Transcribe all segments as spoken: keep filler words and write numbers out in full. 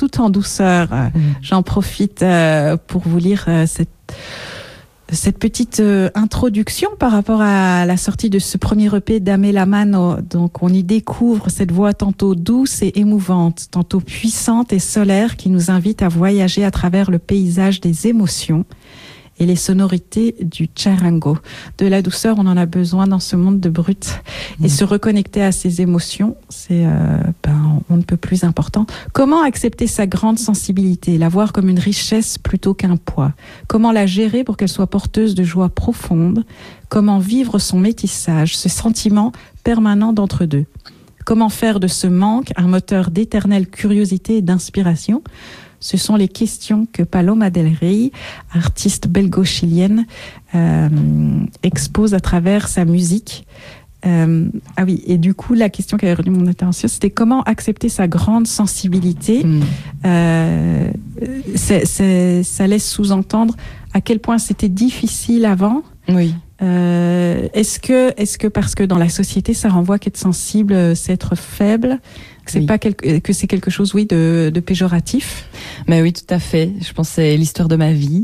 tout en douceur. Mmh. J'en profite euh, pour vous lire euh, cette cette petite euh, introduction par rapport à la sortie de ce premier E P d'Amela Mann. Donc, on y découvre cette voix tantôt douce et émouvante, tantôt puissante et solaire qui nous invite à voyager à travers le paysage des émotions et les sonorités du charango. De la douceur, on en a besoin dans ce monde de brut. Mmh. Et se reconnecter à ses émotions, c'est euh, ben, on ne peut plus important. Comment accepter sa grande sensibilité, la voir comme une richesse plutôt qu'un poids? Comment la gérer pour qu'elle soit porteuse de joie profonde? Comment vivre son métissage, ce sentiment permanent d'entre deux? Comment faire de ce manque un moteur d'éternelle curiosité et d'inspiration? Ce sont les questions que Paloma del Rey, artiste belgo-chilienne, euh, expose à travers sa musique. Euh, ah oui, et du coup, la question qui avait retenu mon attention, c'était comment accepter sa grande sensibilité. Mmh. Euh, c'est, c'est, ça laisse sous-entendre à quel point c'était difficile avant. Oui. Euh, est-ce que, est-ce que parce que dans la société, ça renvoie qu'être sensible, c'est être faible? Que c'est oui. pas quelque, que c'est quelque chose, oui, de, de péjoratif. Mais oui, tout à fait. Je pense que c'est l'histoire de ma vie.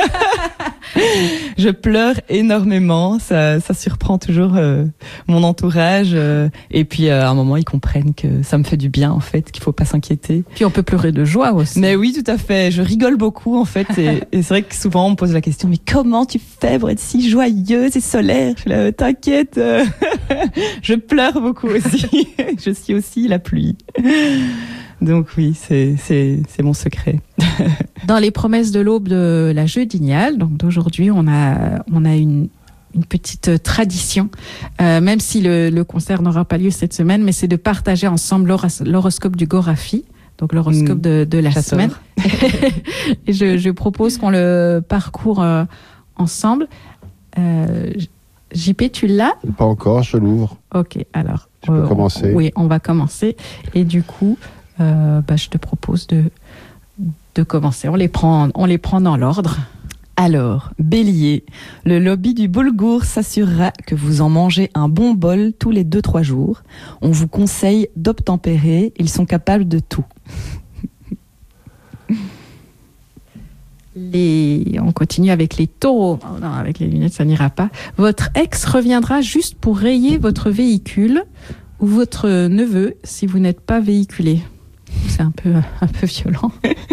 Je pleure énormément. Ça, ça surprend toujours euh, mon entourage. Euh, et puis, euh, à un moment, ils comprennent que ça me fait du bien, en fait, qu'il faut pas s'inquiéter. Puis, on peut pleurer de joie aussi. Mais oui, tout à fait. Je rigole beaucoup, en fait. Et, et c'est vrai que souvent, on me pose la question, mais comment tu fais pour être si joyeuse et solaire? Je suis là, t'inquiète. Euh, je pleure beaucoup aussi. Je suis aussi la pluie. Donc oui, c'est, c'est, c'est mon secret. Dans les promesses de l'aube de la Jeudiniale, donc d'aujourd'hui, on a, on a une, une petite tradition, euh, même si le, le concert n'aura pas lieu cette semaine, mais c'est de partager ensemble l'horos- l'horoscope du Gorafi, donc l'horoscope mmh, de, de la j'adore. Semaine. Et je, je propose qu'on le parcourt euh, ensemble. Euh, J P, tu l'as? Pas encore, je l'ouvre. Ok, alors. Tu peux euh, commencer. Oui, on va commencer. Et du coup, euh, bah, je te propose de, de commencer. On les prend, on les prend dans l'ordre. Alors, Bélier, le lobby du Boulgour s'assurera que vous en mangez un bon bol tous les deux trois jours. On vous conseille d'obtempérer, ils sont capables de tout. Les... On continue avec les taureaux. Oh non, avec les lunettes, ça n'ira pas. Votre ex reviendra juste pour rayer votre véhicule ou votre neveu si vous n'êtes pas véhiculé. C'est un peu, un peu violent.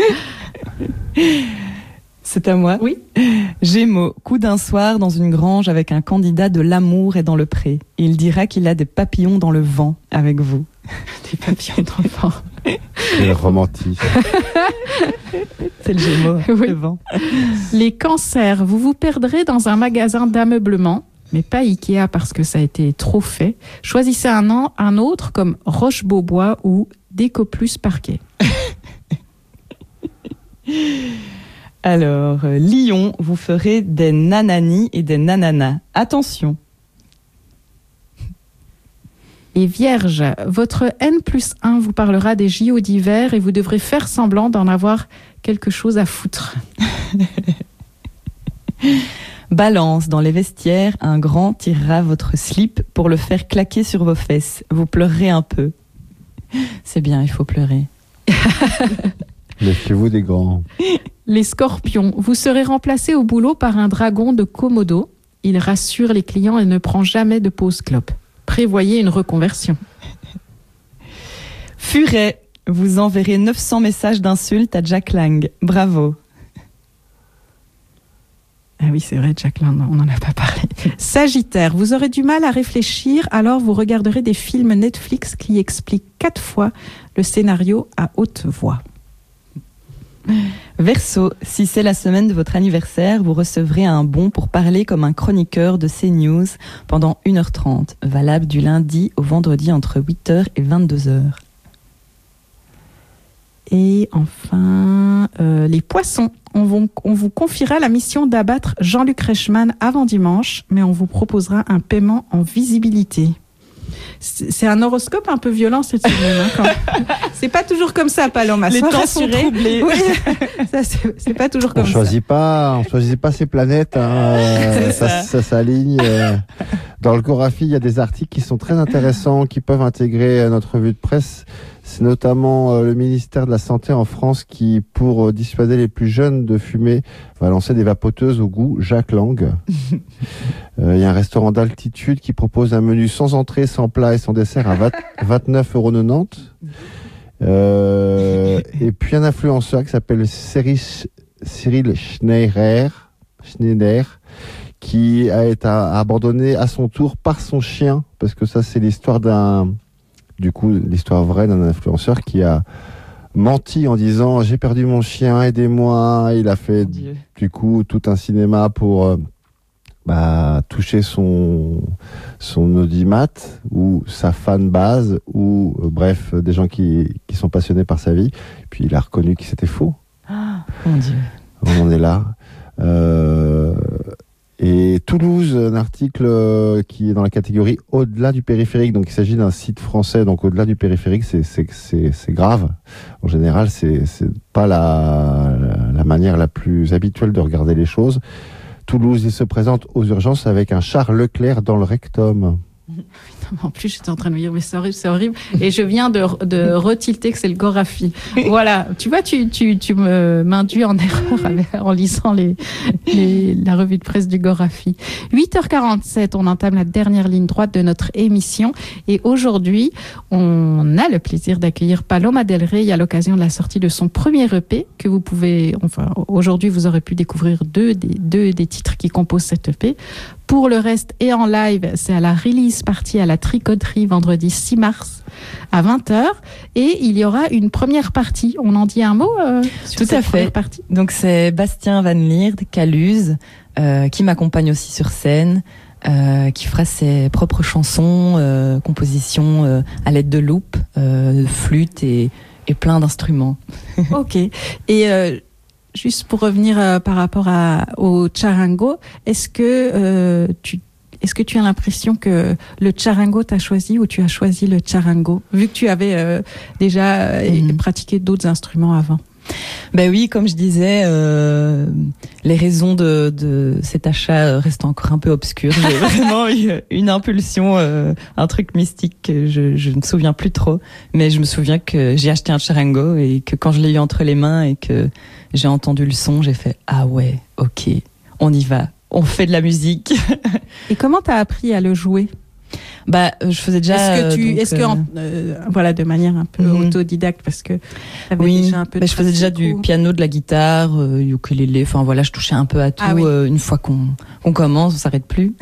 C'est à moi? Oui. Gémeaux, coup d'un soir dans une grange avec un candidat de l'amour et dans le pré. Il dira qu'il a des papillons dans le vent avec vous. Des papillons dans le vent. C'est le romantisme. C'est le Gémeaux, oui. Le vent. Les cancers, vous vous perdrez dans un magasin d'ameublement, mais pas Ikea parce que ça a été trop fait. Choisissez un, an, un autre comme Roche-Beaubois ou Décoplus Parquet. Alors, euh, Lion, vous ferez des nananis et des nananas. Attention. Et Vierge, votre N plus un vous parlera des J O d'hiver et vous devrez faire semblant d'en avoir quelque chose à foutre. Balance, dans les vestiaires, un grand tirera votre slip pour le faire claquer sur vos fesses. Vous pleurerez un peu. C'est bien, il faut pleurer. Méfiez-vous des grands. Les Scorpions, vous serez remplacé au boulot par un dragon de Komodo. Il rassure les clients et ne prend jamais de pause clope. Prévoyez une reconversion. Furet, vous enverrez neuf cents messages d'insultes à Jack Lang. Bravo. Ah oui, c'est vrai, Jack Lang, on n'en a pas parlé. Sagittaire, vous aurez du mal à réfléchir, alors vous regarderez des films Netflix qui expliquent quatre fois le scénario à haute voix. Verseau, si c'est la semaine de votre anniversaire, vous recevrez un bon pour parler comme un chroniqueur de CNews pendant une heure trente, valable du lundi au vendredi entre huit heures et vingt-deux heures. Et enfin, euh, les poissons. On vous, on vous confiera la mission d'abattre Jean-Luc Reichmann avant dimanche, mais on vous proposera un paiement en visibilité. C'est un horoscope un peu violent cette semaine. Hein, quand... C'est pas toujours comme ça, Paloma. Les Sois temps rassurée. sont troublés. Oui. Ça, c'est, c'est pas toujours comme on ça. Choisit pas, on choisit pas ses planètes. Hein. ça, ça. ça s'aligne. Euh... Dans le Gorafi, il y a des articles qui sont très intéressants, qui peuvent intégrer notre revue de presse. C'est notamment euh, le ministère de la Santé en France qui, pour euh, dissuader les plus jeunes de fumer, va lancer des vapoteuses au goût Jack Lang. Il euh, y a un restaurant d'altitude qui propose un menu sans entrée, sans plat et sans dessert à vingt-neuf euros quatre-vingt-dix. Euh, et puis un influenceur qui s'appelle Cyril, Cyril Schneider, Schneider, qui a été abandonné à son tour par son chien, parce que ça c'est l'histoire d'un, du coup l'histoire vraie d'un influenceur qui a menti en disant j'ai perdu mon chien, aidez-moi. Il a fait du coup tout un cinéma pour euh, bah, toucher son son audimat ou sa fan base ou euh, bref des gens qui qui sont passionnés par sa vie. Puis il a reconnu que c'était faux. Ah, mon Dieu. On en est là. Euh, et Toulouse, un article qui est dans la catégorie au-delà du périphérique. Donc il s'agit d'un site français. Donc au-delà du périphérique, c'est c'est c'est c'est grave. En général, c'est c'est pas la la manière la plus habituelle de regarder les choses. Toulouse, il se présente aux urgences avec un Charles Leclerc dans le rectum. En plus, j'étais en train de me dire, mais c'est horrible, c'est horrible. Et je viens de, de retilter que c'est le Gorafi. Voilà. Tu vois, tu, tu, tu me, m'induis en erreur avec, en lisant les, les, la revue de presse du Gorafi. huit heures quarante-sept, on entame la dernière ligne droite de notre émission. Et aujourd'hui, on a le plaisir d'accueillir Paloma Del Rey à l'occasion de la sortie de son premier E P que vous pouvez, enfin, aujourd'hui, vous aurez pu découvrir deux des, deux des titres qui composent cet E P. Pour le reste, et en live, c'est à la release partie à la Tricoterie vendredi six mars à vingt heures. Et il y aura une première partie. On en dit un mot euh, sur Tout cette à fait. première partie. Donc c'est Bastien Van Lierde, Caluse, euh, qui m'accompagne aussi sur scène, euh, qui fera ses propres chansons, euh, compositions euh, à l'aide de loupes, euh, de flûte et, et plein d'instruments. Ok. Et euh, juste pour revenir euh, par rapport à, au charango, est-ce que euh, tu est-ce que tu as l'impression que le charango t'a choisi ou tu as choisi le charango, vu que tu avais euh, déjà euh, mm-hmm. pratiqué d'autres instruments avant? Ben oui, comme je disais, euh, les raisons de, de cet achat restent encore un peu obscures. J'ai vraiment eu une impulsion, euh, un truc mystique que je, je ne me souviens plus trop. Mais je me souviens que j'ai acheté un charango et que quand je l'ai eu entre les mains et que j'ai entendu le son, j'ai fait « Ah ouais, ok, on y va, on fait de la musique ». Et comment t'as appris à le jouer? Bah, je faisais déjà. Est-ce que tu, donc, est-ce que, euh... en, euh, voilà, de manière un peu mm-hmm. autodidacte, parce que t'avais oui, déjà un peu. Bah, je faisais déjà du piano, de la guitare, euh, ukulélé. Enfin voilà, je touchais un peu à tout. Ah, oui. euh, une fois qu'on qu'on commence, on s'arrête plus.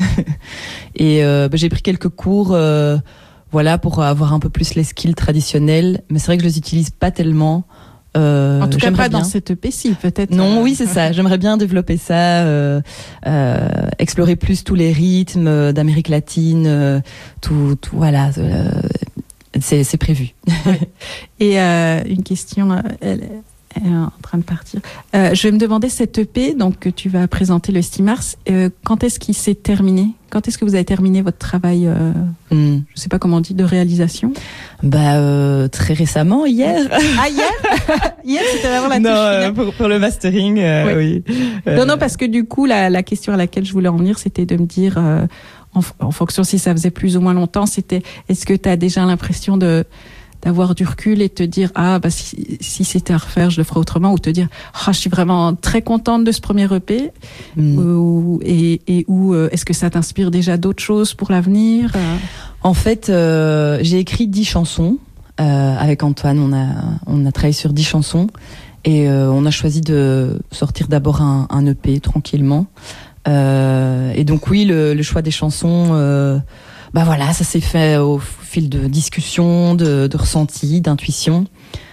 Et euh, bah, j'ai pris quelques cours, euh, voilà, pour avoir un peu plus les skills traditionnels. Mais c'est vrai que je les utilise pas tellement. Euh, en tout cas pas bien. dans cette E P-ci, peut-être. Non, euh... oui, c'est ça. J'aimerais bien développer ça, euh, euh, explorer plus tous les rythmes d'Amérique latine, euh, tout, tout, voilà. Euh, c'est, c'est prévu. Ouais. Et euh, une question, elle, elle est en train de partir. Euh, je vais me demander cette E P, donc que tu vas présenter le six mars. Euh, quand est-ce qu'il s'est terminé? Quand est-ce que vous avez terminé votre travail, euh, mm. je sais pas comment on dit, de réalisation? Bah euh, très récemment, hier. Ah hier Hier c'était vraiment la non, touche euh, finale. pour, pour le mastering, euh, oui. oui. Euh... Non non parce que du coup la, la question à laquelle je voulais en venir, c'était de me dire euh, en, en fonction si ça faisait plus ou moins longtemps, c'était est-ce que tu as déjà l'impression de d'avoir du recul et te dire ah bah si, si c'était à refaire je le ferais autrement, ou te dire ah je suis vraiment très contente de ce premier E P mm. ou, et, et ou euh, est-ce que ça t'inspire déjà d'autres choses pour l'avenir? En fait euh, j'ai écrit dix chansons euh, avec Antoine, on a on a travaillé sur dix chansons et euh, on a choisi de sortir d'abord un, un E P tranquillement euh, et donc oui le, le choix des chansons euh, bah voilà, ça s'est fait au fil de discussions, de, de ressentis, d'intuition.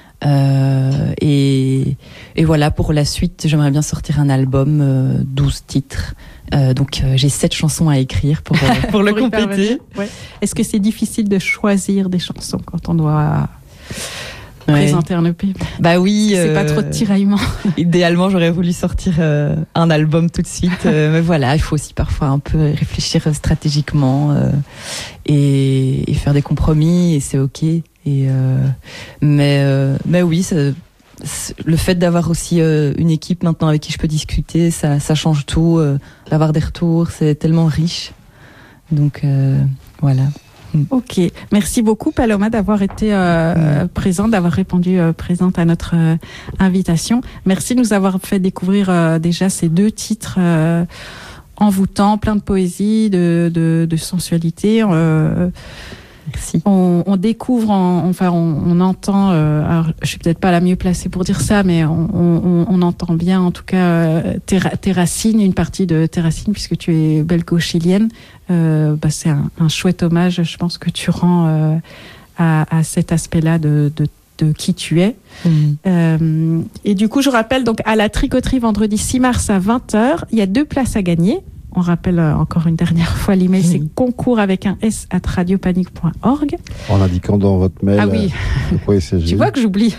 Euh, et, et voilà, pour la suite, j'aimerais bien sortir un album, euh, douze titres. Euh, donc euh, j'ai sept chansons à écrire pour, euh, pour, pour le compléter. Ouais. Est-ce que c'est difficile de choisir des chansons quand on doit ouais. présenter un E P? Bah oui. C'est euh, pas trop de tiraillement. Idéalement, j'aurais voulu sortir euh, un album tout de suite. Euh, mais voilà, il faut aussi parfois un peu réfléchir stratégiquement euh, et, et faire des compromis, et c'est ok. Et euh, mais euh, mais oui, ça, le fait d'avoir aussi euh, une équipe maintenant avec qui je peux discuter, ça ça change tout. Euh, d'avoir des retours, c'est tellement riche. Donc euh, voilà. Ok, merci beaucoup Paloma d'avoir été euh, mmh. présente, d'avoir répondu euh, présente à notre euh, invitation. Merci de nous avoir fait découvrir euh, déjà ces deux titres euh, envoûtants, plein de poésie, de, de, de sensualité. Euh, Merci. On, on découvre, en, enfin, on, on entend. Euh, alors, je suis peut-être pas la mieux placée pour dire ça, mais on, on, on entend bien, en tout cas, euh, tes, tes racines, une partie de tes racines, puisque tu es belgo-chilienne. Euh, bah, c'est un, un chouette hommage, je pense, que tu rends euh, à, à cet aspect-là de, de, de qui tu es. Mmh. Euh, et du coup, je rappelle donc à la tricoterie vendredi six mars à vingt heures, il y a deux places à gagner. On rappelle encore une dernière fois l'email, c'est concours avec un s at radiopanique point org. En indiquant dans votre mail ah oui. de quoi il s'agit. Tu vois que j'oublie.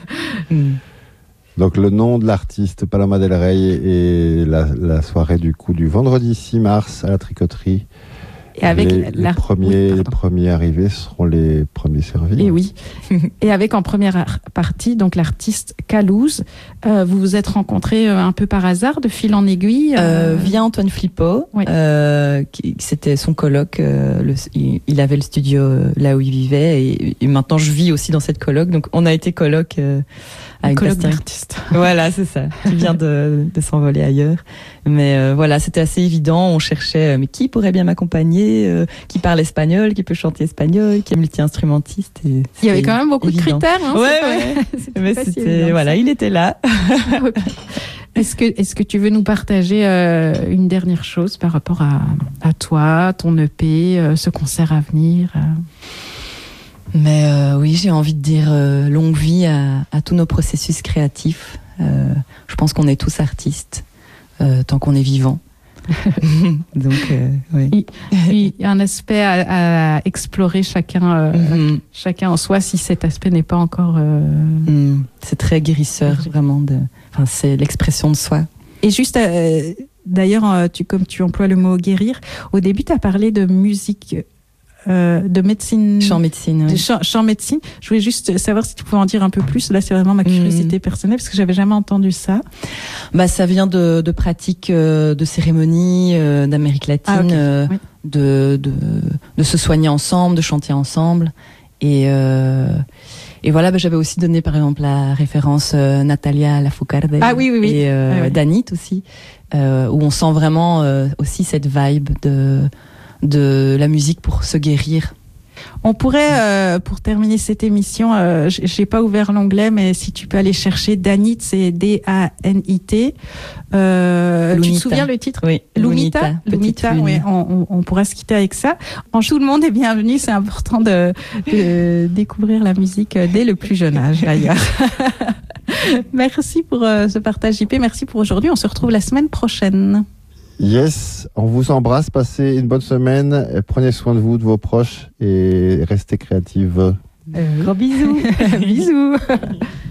Donc le nom de l'artiste Paloma del Rey et la, la soirée du coup du vendredi six mars à la tricoterie. Et avec les, la... les, premiers, oui, les premiers arrivés seront les premiers servis. Et oui. Et avec en première partie, donc l'artiste Calouse. Euh, vous vous êtes rencontrés euh, un peu par hasard, de fil en aiguille euh... Euh, Via Antoine Flippo. Oui. Euh, qui, c'était son coloc. Euh, le, il, il avait le studio euh, là où il vivait. Et, et maintenant, je vis aussi dans cette coloc. Donc, on a été coloc euh, avec coloc d'artiste. Voilà, c'est ça. Qui vient de, de s'envoler ailleurs. Mais euh, voilà, c'était assez évident. On cherchait, mais qui pourrait bien m'accompagner, euh, qui parle espagnol, qui peut chanter espagnol, qui est multi-instrumentiste. Et il y avait quand même beaucoup évident. de critères. Hein, ouais, ouais. C'était mais c'était, évident, voilà, ça. Il était là. Okay. Est-ce que, est-ce que tu veux nous partager euh, une dernière chose par rapport à, à toi, ton E P, euh, ce concert à venir euh... Mais euh, oui, j'ai envie de dire euh, longue vie à, à tous nos processus créatifs. Euh, je pense qu'on est tous artistes. Euh, tant qu'on est vivant. Donc, euh, oui. Il y a un aspect à, à explorer chacun, euh, mm-hmm. chacun en soi, si cet aspect n'est pas encore. Euh... Mm. C'est très guérisseur, vraiment. De... Enfin, c'est l'expression de soi. Et juste, euh, d'ailleurs, tu, comme tu emploies le mot guérir, au début, tu as parlé de musique. Euh, de médecine, chant médecine, oui. de chant, chant médecine. Je voulais juste savoir si tu pouvais en dire un peu plus. Là, c'est vraiment ma curiosité mmh. personnelle parce que j'avais jamais entendu ça. Bah, ça vient de, de pratiques euh, de cérémonies euh, d'Amérique latine, ah, okay. euh, oui. de, de de se soigner ensemble, de chanter ensemble. Et euh, et voilà, bah, j'avais aussi donné par exemple la référence euh, Natalia Lafourcade ah, oui, oui, oui. et euh, ah, oui. Danit aussi, euh, où on sent vraiment euh, aussi cette vibe de de la musique pour se guérir. On pourrait, euh, pour terminer cette émission, euh, j'ai pas ouvert l'onglet, mais si tu peux aller chercher Danit, c'est D A N I T. Euh, tu te souviens le titre? Oui. Lunita. Lunita, oui. On, on, on pourra se quitter avec ça. En tout le monde est bienvenu. C'est important de, de découvrir la musique dès le plus jeune âge, d'ailleurs. Merci pour euh, ce partage, J P. Merci pour aujourd'hui. On se retrouve la semaine prochaine. Yes, on vous embrasse, passez une bonne semaine, prenez soin de vous, de vos proches et restez créatives. Euh, gros bisous. Bisous.